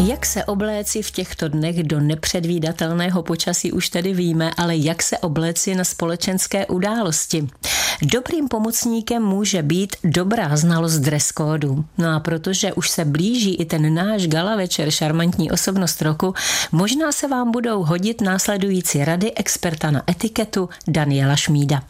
Jak se obléci v těchto dnech do nepředvídatelného počasí už tedy víme, ale jak se obléci na společenské události? Dobrým pomocníkem může být dobrá znalost dress kódu. No a protože už se blíží i ten náš gala večer Šarmantní osobnost roku, možná se vám budou hodit následující rady experta na etiketu Daniela Šmída.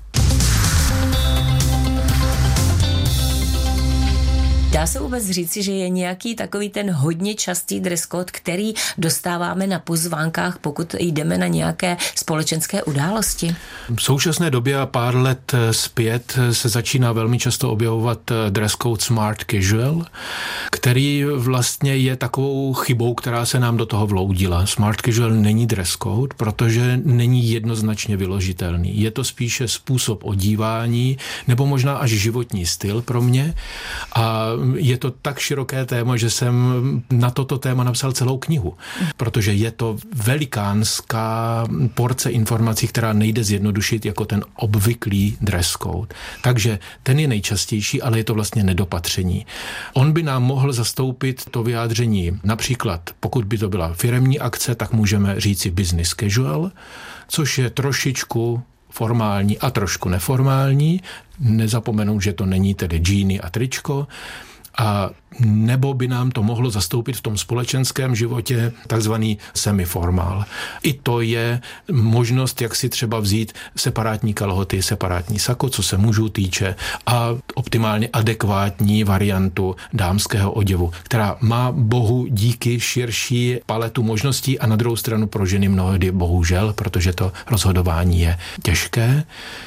Dá se vůbec říci, že je nějaký takový ten hodně častý dress code, který dostáváme na pozvánkách, pokud jdeme na nějaké společenské události? V současné době a pár let zpět se začíná velmi často objevovat dress code Smart Casual, který vlastně je takovou chybou, která se nám do toho vloudila. Smart Casual není dress code, protože není jednoznačně vyložitelný. Je to spíše způsob odívání nebo možná až životní styl pro mě a je to tak široké téma, že jsem na toto téma napsal celou knihu, protože je to velikánská porce informací, která nejde zjednodušit jako ten obvyklý dress code. Takže ten je nejčastější, ale je to vlastně nedopatření. On by nám mohl zastoupit to vyjádření, například pokud by to byla firemní akce, tak můžeme říci business casual, což je trošičku formální a trošku neformální. Nezapomenout, že to není tedy džíny a tričko. A nebo by nám to mohlo zastoupit v tom společenském životě takzvaný semiformál. I to je možnost, jak si třeba vzít separátní kalhoty, separátní sako, co se mužů týče, a optimálně adekvátní variantu dámského oděvu, která má bohu díky širší paletu možností a na druhou stranu pro ženy mnohdy bohužel, protože to rozhodování je těžké.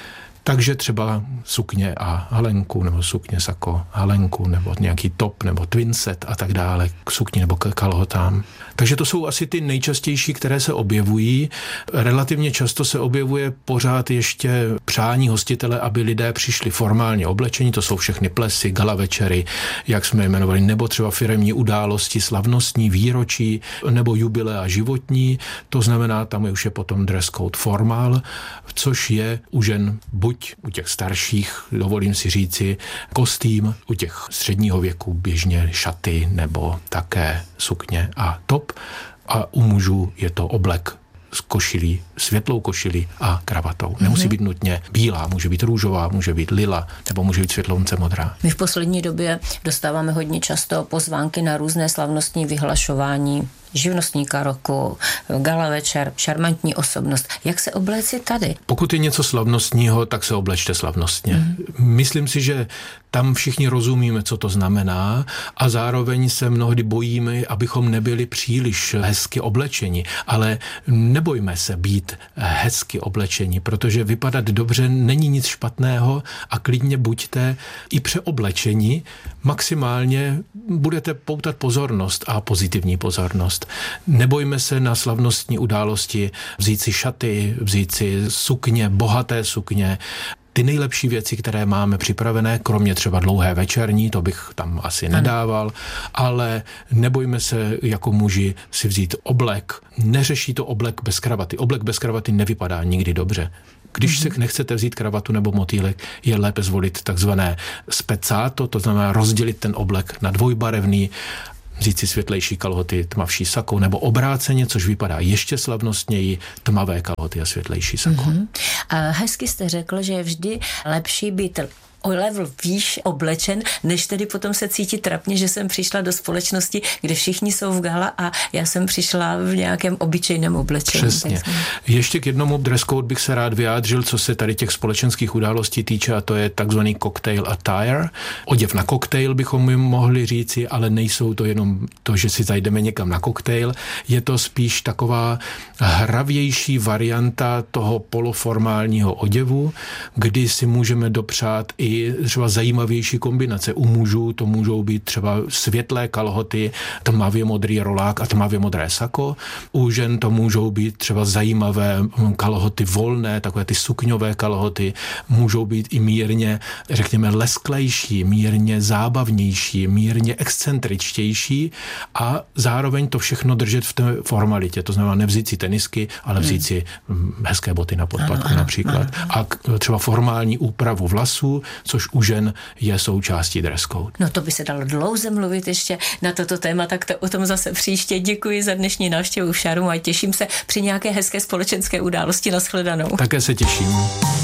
Takže třeba sukně a halenku, nebo sukně sako, halenku, nebo nějaký top, nebo twin set a tak dále, k sukni nebo k kalhotám. Takže to jsou asi ty nejčastější, které se objevují. Relativně často se objevuje pořád ještě přání hostitele, aby lidé přišli formálně oblečení, to jsou všechny plesy, gala večery, jak jsme jmenovali, nebo třeba firemní události, slavnostní, výročí, nebo jubilea životní, to znamená, tam už je potom dress code formál, což je u žen buď u těch starších, dovolím si říci, kostým, u těch středního věku běžně šaty nebo také sukně a top a u mužů je to oblek s košilí, světlou košilí a kravatou. Nemusí být nutně bílá, může být růžová, může být lila nebo může být světlounce modrá. My v poslední době dostáváme hodně často pozvánky na různé slavnostní vyhlašování, živnostníka roku, gala večer, šarmantní osobnost. Jak se obléci tady? Pokud je něco slavnostního, tak se oblečte slavnostně. Myslím si, že tam všichni rozumíme, co to znamená a zároveň se mnohdy bojíme, abychom nebyli příliš hezky oblečeni, ale nebojme se být hezky oblečeni, protože vypadat dobře není nic špatného a klidně buďte i přeoblečeni, maximálně budete poutat pozornost a pozitivní pozornost. Nebojme se na slavnostní události vzít si šaty, vzít si sukně, bohaté sukně, ty nejlepší věci, které máme připravené, kromě třeba dlouhé večerní, to bych tam asi nedával, ale nebojme se jako muži si vzít oblek. Neřeší to oblek bez kravaty. Oblek bez kravaty nevypadá nikdy dobře. Když se nechcete vzít kravatu nebo motýlek, je lépe zvolit takzvané spezzato, to znamená rozdělit ten oblek na dvojbarevný, vzít si světlejší kalhoty, tmavší sako, nebo obráceně, což vypadá ještě slavnostněji, tmavé kalhoty a světlejší sako. A hezky jste řekl, že je vždy lepší být o level výš oblečen, než tedy potom se cítit trapně, že jsem přišla do společnosti, kde všichni jsou v gala a já jsem přišla v nějakém obyčejném oblečení. Přesně. Ještě k jednomu dress code bych se rád vyjádřil, co se tady těch společenských událostí týče, a to je takzvaný cocktail attire. Oděv na koktejl bychom mohli říci, ale nejsou to jenom to, že si zajdeme někam na koktejl. Je to spíš taková hravější varianta toho poloformálního oděvu, kdy si můžeme dopřát i třeba zajímavější kombinace. U mužů to můžou být třeba světlé kalhoty, tmavě modrý rolák a tmavě modré sako. U žen to můžou být třeba zajímavé kalhoty volné, takové ty sukňové kalhoty. Můžou být i mírně, řekněme, lesklejší, mírně zábavnější, mírně excentričtější a zároveň to všechno držet v té formalitě. To znamená nevzít si tenisky, ale vzít si hezké boty na podpatku například. A třeba formální úpravu vlasů, což u žen je součástí dress code. No to by se dalo dlouze mluvit ještě na toto téma, tak to o tom zase příště. Děkuji za dnešní návštěvu v Šaromu a těším se při nějaké hezké společenské události. Nashledanou. Také se těším.